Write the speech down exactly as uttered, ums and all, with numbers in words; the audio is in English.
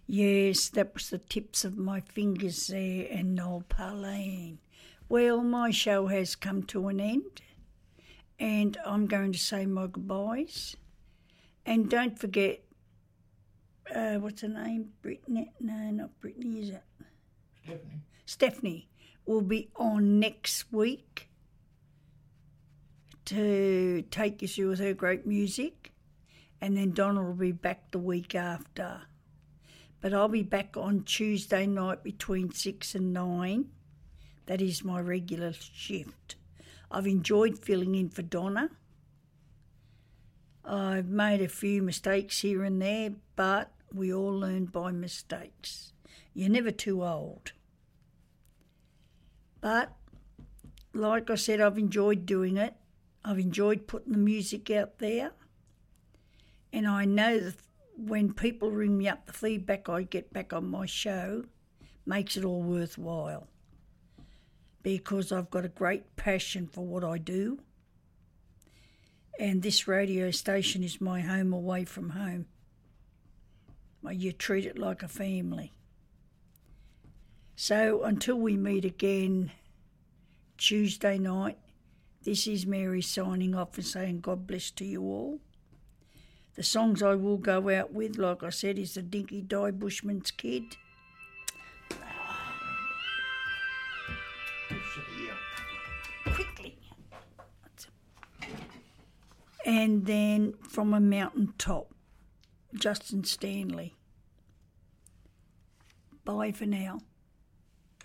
Yes, that was the tips of my fingers there and Noel Parlane. Well, my show has come to an end and I'm going to say my goodbyes. And don't forget, uh, what's her name? Brittany? No, not Brittany, is it? Stephanie. Stephanie will be on next week to take you through with her great music. And then Donna will be back the week after. But I'll be back on Tuesday night between six and nine. That is my regular shift. I've enjoyed filling in for Donna. I've made a few mistakes here and there, but we all learn by mistakes. You're never too old. But, like I said, I've enjoyed doing it. I've enjoyed putting the music out there. And I know that when people ring me up, the feedback I get back on my show makes it all worthwhile, because I've got a great passion for what I do, and this radio station is my home away from home. You treat it like a family. So until we meet again Tuesday night, this is Mary signing off and saying God bless to you all. The songs I will go out with, like I said, is the Dinky Die Bushman's Kid. Quickly. And then From a Mountain Top, Justin Stanley. Bye for now.